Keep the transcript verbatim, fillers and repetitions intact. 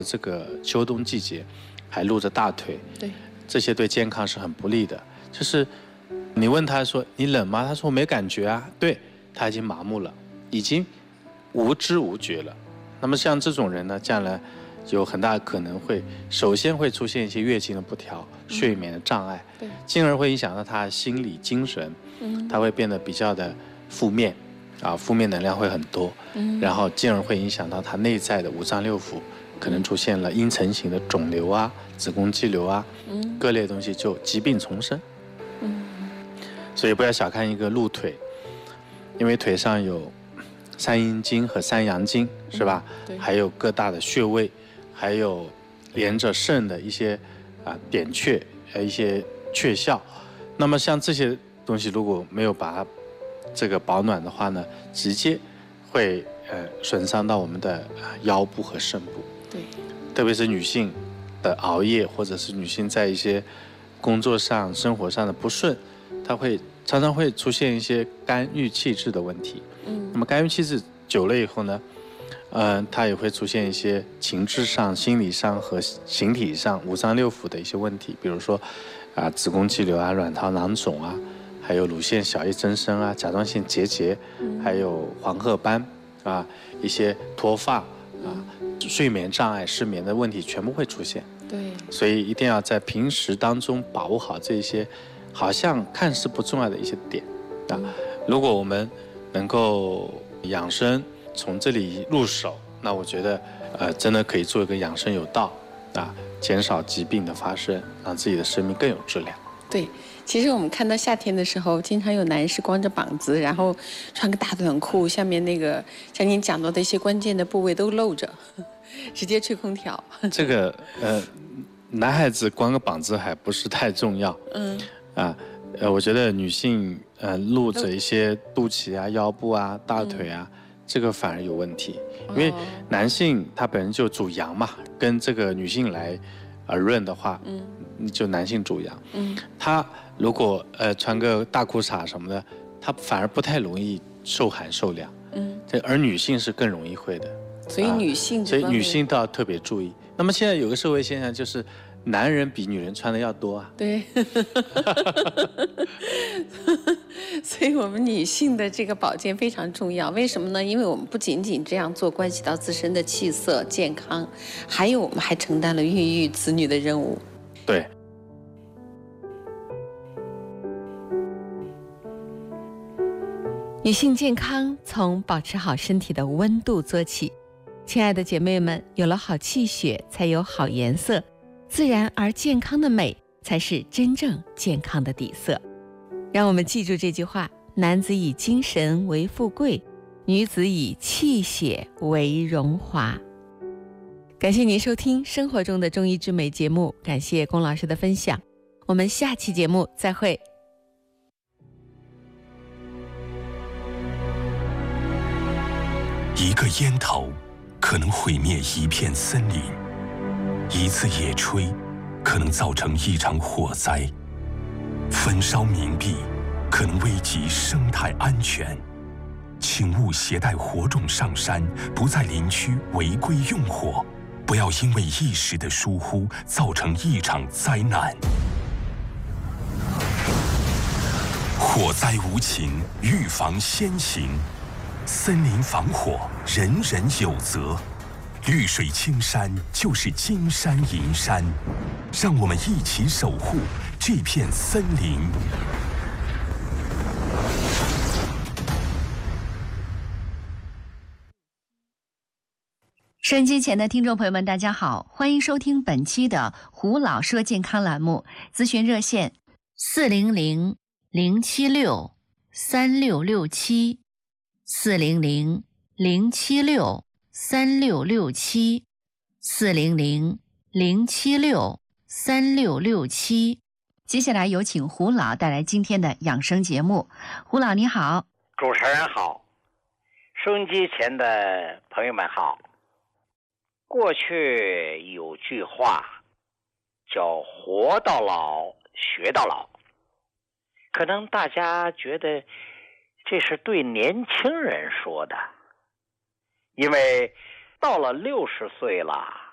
这个秋冬季节还露着大腿， 对， 这些对健康是很不利的。就是你问他说你冷吗？他说我没感觉啊。对，他已经麻木了，已经无知无觉了。那么像这种人呢，将来有很大可能会首先会出现一些月经的不调、睡眠的障碍， 对， 进而会影响到他心理精神， 嗯， 他会变得比较的负面啊，负面能量会很多， 嗯， 然后进而会影响到他内在的五脏六腑，可能出现了阴层型的肿瘤啊、子宫肌瘤啊， 嗯， 各类东西就疾病丛生， 嗯， 所以不要小看一个露腿，因为腿上有三阴经和三阳经，是吧？ 嗯，对， 还有各大的穴位，还有连着肾的一些啊点穴，呃一些穴窍。那么像这些东西如果没有把它这个保暖的话呢，直接会呃损伤到我们的腰部和肾部。 对， 特别是女性的熬夜，或者是女性在一些工作上、生活上的不顺，她会常常会出现一些肝郁气滞的问题。 嗯， 那么肝郁气滞久了以后呢，呃，它也会出现一些情志上、心理上和形体上五脏六腑的一些问题，比如说啊、子宫肌瘤啊、卵巢囊肿啊，还有乳腺小叶增生啊、甲状腺结节，还有黄褐斑啊，一些脱发啊、睡眠障碍、失眠的问题全部会出现。 对， 所以一定要在平时当中把握好这些好像看似不重要的一些点啊。如果我们能够养生，从这里入手，那我觉得呃真的可以做一个养生有道啊，减少疾病的发生，让自己的生命更有质量。 对，其实我们看到夏天的时候，经常有男士光着膀子，然后穿个大短裤，下面那个像您讲到的一些关键的部位都露着，直接吹空调。 这个呃，男孩子光个膀子还不是太重要， 嗯， 啊，呃，我觉得女性呃露着一些肚脐啊、腰部啊、大腿啊，嗯、这个反而有问题，因为男性他本身就主阳嘛，跟这个女性来而论的话，嗯。就男性主阳，嗯，他如果呃穿个大裤衩什么的，他反而不太容易受寒受凉，嗯，这而女性是更容易会的， 所以女性、啊， 所以女性都要特别注意。那么现在有个社会现象就是，男人比女人穿的要多啊， 对，所以我们女性的这个保健非常重要。为什么呢？因为我们不仅仅这样做关系到自身的气色健康，还有我们还承担了孕育子女的任务。 对， 女性健康从保持好身体的温度做起。亲爱的姐妹们，有了好气血，才有好颜色，自然而健康的美才是真正健康的底色。让我们记住这句话：男子以精神为富贵，女子以气血为荣华。感谢您收听生活中的中医之美节目，感谢龚老师的分享，我们下期节目再会。 一个烟头可能毁灭一片森林，一次野炊可能造成一场火灾，焚烧冥币可能危及生态安全。请勿携带火种上山，不在林区违规用火，不要因为一时的疏忽造成一场灾难。火灾无情，预防先行。森林防火，人人有责。绿水青山就是金山银山，让我们一起守护这片森林。 收音机前的听众朋友们，大家好，欢迎收听本期的胡老说健康栏目，咨询热线四零零零七六三六六七四零零零七六三六六七四零零零七六三六六七。接下来有请胡老带来今天的养生节目。胡老你好。 主持人好，收音机前的朋友们好。过去有句话叫活到老学到老，可能大家觉得这是对年轻人说的，因为到了六十岁了，